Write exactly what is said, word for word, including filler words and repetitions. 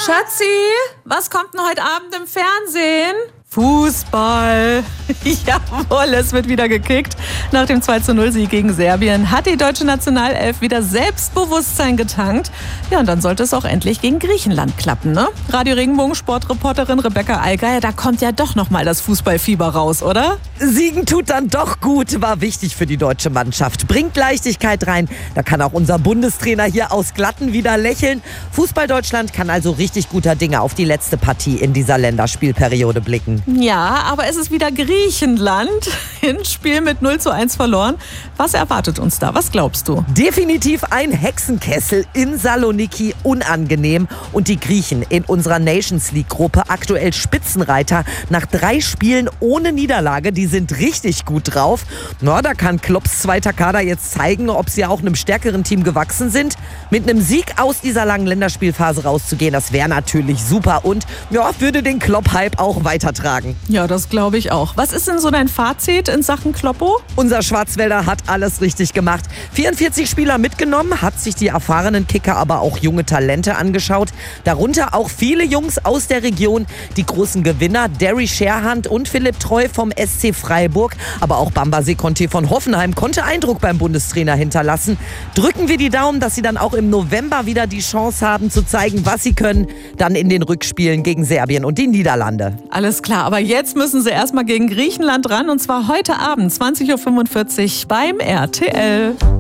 Schatzi, was kommt denn heute Abend im Fernsehen? Fußball. Jawohl, es wird wieder gekickt. Nach dem zwei zu null Sieg gegen Serbien hat die deutsche Nationalelf wieder Selbstbewusstsein getankt. Ja, und dann sollte es auch endlich gegen Griechenland klappen, ne? Radio Regenbogen-Sportreporterin Rebecca Allgeier, da kommt ja doch noch mal das Fußballfieber raus, oder? Siegen tut dann doch gut, war wichtig für die deutsche Mannschaft. Bringt Leichtigkeit rein. Da kann auch unser Bundestrainer hier aus Glatten wieder lächeln. Fußball Deutschland kann also richtig guter Dinge auf die letzte Partie in dieser Länderspielperiode blicken. Ja, aber es ist wieder Griechenland. Hinspiel mit null zu eins verloren. Was erwartet uns da? Was glaubst du? Definitiv ein Hexenkessel in Saloniki, unangenehm. Und die Griechen in unserer Nations League-Gruppe, aktuell Spitzenreiter, nach drei Spielen ohne Niederlage, die sind richtig gut drauf. Na, da kann Klopps zweiter Kader jetzt zeigen, ob sie auch einem stärkeren Team gewachsen sind. Mit einem Sieg aus dieser langen Länderspielphase rauszugehen, das wäre natürlich super und ja, würde den Klopp-Hype auch weitertragen. Ja, das glaube ich auch. Was ist denn so dein Fazit in Sachen Kloppo? Unser Schwarzwälder hat alles richtig gemacht. vierundvierzig Spieler mitgenommen, hat sich die erfahrenen Kicker, aber auch junge Talente angeschaut. Darunter auch viele Jungs aus der Region. Die großen Gewinner, Derry Scherhand und Philipp Treu vom S C Freiburg. Aber auch Bamba Sekonte von Hoffenheim konnte Eindruck beim Bundestrainer hinterlassen. Drücken wir die Daumen, dass sie dann auch im November wieder die Chance haben zu zeigen, was sie können. Dann in den Rückspielen gegen Serbien und die Niederlande. Alles klar, aber jetzt müssen sie erstmal gegen Griechenland ran und zwar heute Abend zwanzig Uhr fünfundvierzig beim R T L.